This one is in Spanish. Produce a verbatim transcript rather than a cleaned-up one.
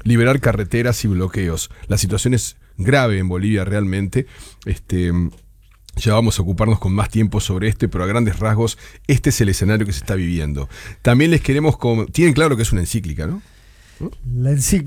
liberar carreteras y bloqueos. La situación es grave en Bolivia realmente. Este, ya vamos a ocuparnos con más tiempo sobre este, pero a grandes rasgos este es el escenario que se está viviendo. También les queremos... Com- Tienen claro que es una encíclica, ¿no? La encíclica